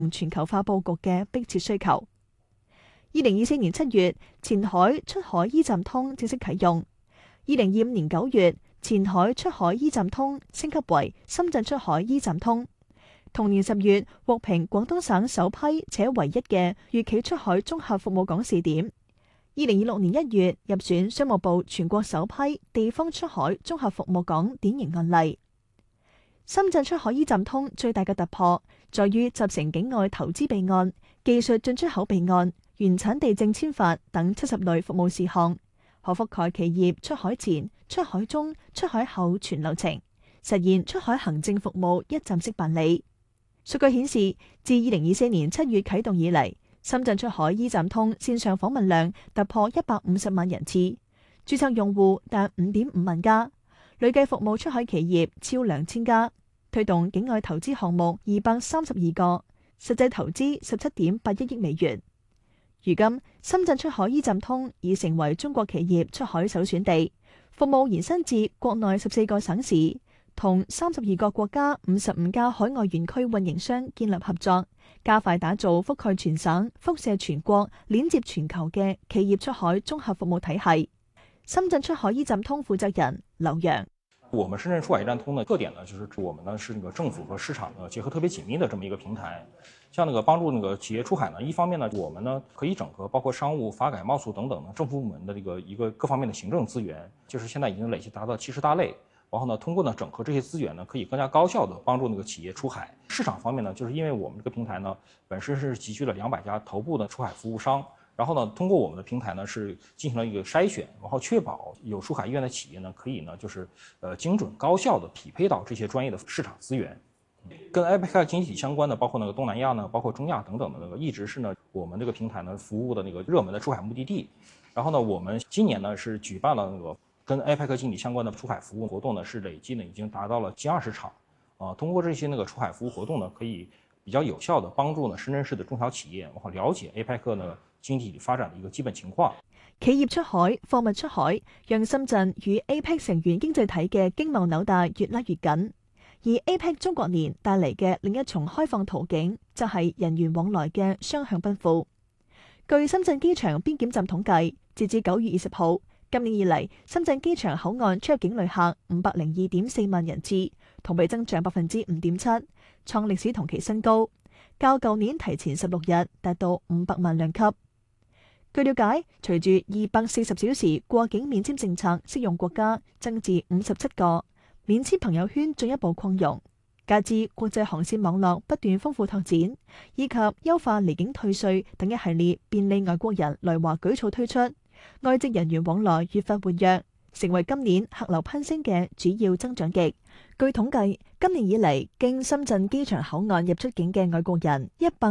全球化佈局嘅迫切需求。2024年7月，前海出海 E 站通正式啟用。2025年9月，前海出海 E 站通升級為深圳出海 E 站通。同年10月，獲評廣東省首批且唯一嘅粵企出海綜合服務港試點。2026年1月，入選商務部全國首批地方出海綜合服務港典型案例。深圳出海 E 站通最大嘅突破，在於集成境外投資備案、技術進出口備案、原產地證簽發等70類服務事項，可覆蓋企業出海前、出海中、出海後全流程，實現出海行政服務一站式辦理。數據顯示，自2024年7月啟動以嚟，深圳出海 E 站通線上訪問量突破150萬人次，註冊用戶達5.5萬家，累計服務出海企業超2000家，推動境外投資項目232個，實際投資17.8億美元。如今，深圳出海 E 站通已成為中國企業出海首選地，服務延伸至國內14個省市，同32個國家55家海外園區運營商建立合作，加快打造覆蓋全省、輻射全國、鏈接全球嘅企業出海綜合服務體系。深圳出海 E 站通負責人劉洋： 我們深圳出海 E 站通的特點呢，就是我們呢是政府和市場呢結合特別緊密的這麼一個平台。像幫助企業出海呢，一方面呢，我們呢可以整合包括商務、發改、貿促等等政府部門的一個各方面的行政資源，就是現在已經累計達到70大類。然後呢，通過整合這些資源呢，可以更加高效的幫助企業出海。市場方面呢，就是因為我們這個平台呢，本身是集聚了200家頭部的出海服務商，然後呢，通過我們的平台呢，是進行了一個篩選，然後確保有出海意願的企業呢，可以呢，就是精準高效的匹配到這些專業的市場資源。跟 APEC 經濟體相關的，包括東南亞呢，包括中亞等等的一直是呢我們這個平台呢服務的熱門的出海目的地。然後呢，我們今年呢是舉辦了跟 APEC 經濟體相關的出海服務活動呢，是累計呢已經達到了近20場。通過這些出海服務活動呢，可以比較有效的幫助呢深圳市的中小企業，然後了解 APEC 呢經濟體發展的一個基本情況。 企業出海、貨物出海，讓深圳與 APEC 成員經濟體嘅經貿紐帶越拉越緊。而 APEC 中國年帶嚟嘅另一重開放途徑，就係人員往來嘅雙向奔赴。據深圳機場邊檢站統計，截至9月20號，今年以嚟，深圳機場口岸出入境旅客502.4萬人次，同比增長5.7%，創歷史同期新高，較舊年提前16日達到500萬輛級。據了解，隨住240小時過境免簽政策適用國家增至57個，免簽朋友圈進一步擴容，加之國際航線網絡不斷豐富拓展，以及優化離境退稅等一系列便利外國人來華舉措推出，外籍人員往來越發活躍，成為今年客流攀升嘅主要增長極。據統計，今年以嚟經深圳機場口岸入出境嘅外國人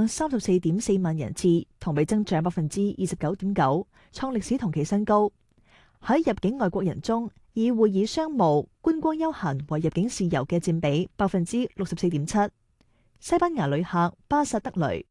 134.4萬人次，同比增長29.9%，創歷史同期新高。喺入境外國人中，以會議商務、觀光休閒為入境事由嘅佔比64.7%。西班牙旅客巴薩德雷：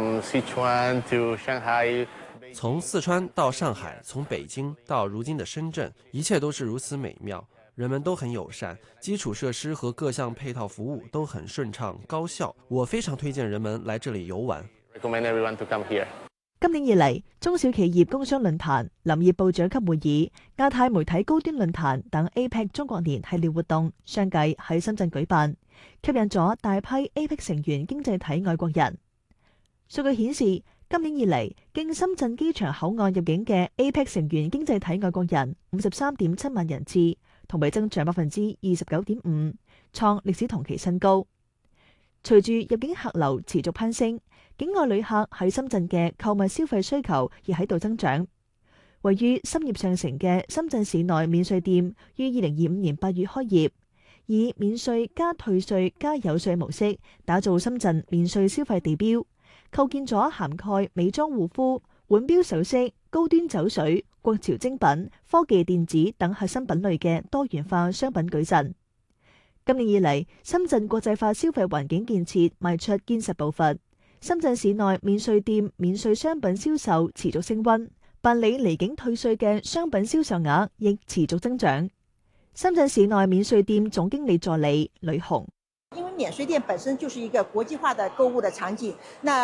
從四川到上海，從北京到如今的深圳，一切都是如此美妙，人們都很友善，基礎設施和各項配套服務都很順暢高效，我非常推薦人們來這裡遊玩。 今年以嚟，中小企業工商論壇、林業部長級會議、亞太媒體高端論壇等 APEC 中國年系列活動相繼喺深圳舉辦，吸引咗大批 APEC 成員經濟體外國人。數據顯示，今年以嚟經深圳機場口岸入境嘅 APEC 成員經濟體外國人53.7萬人次，同比增長29.5%，創歷史同期新高。隨住入境客流持續攀升，境外旅客喺深圳嘅購物消費需求亦喺度增長。位於深業上城嘅深圳市內免稅店於2025年8月開業，以免稅加退稅加有稅模式打造深圳免稅消費地標，構建咗涵蓋美妝護膚、腕錶首飾、高端酒水、國潮精品、科技電子等核心品類嘅多元化商品矩陣。今年以嚟，深圳國際化消費環境建設邁出堅實步伐。深圳市內免稅店免稅商品銷售持續升溫，辦理離境退稅嘅商品銷售額亦持續增長。深圳市內免稅店總經理助理呂紅： 因为免税店本身就是一个国际化的购物的场景，那